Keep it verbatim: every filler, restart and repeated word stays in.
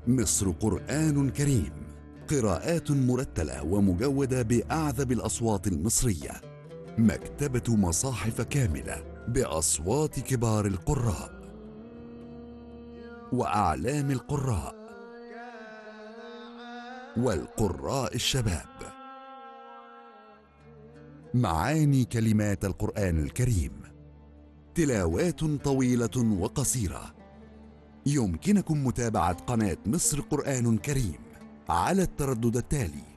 مصر قرآن كريم، قراءات مرتلة ومجودة بأعذب الأصوات المصرية. مكتبة مصاحف كاملة بأصوات كبار القراء وأعلام القراء والقراء الشباب. معاني كلمات القرآن الكريم، تلاوات طويلة وقصيرة. يمكنكم متابعة قناة مصر قرآن كريم على التردد التالي: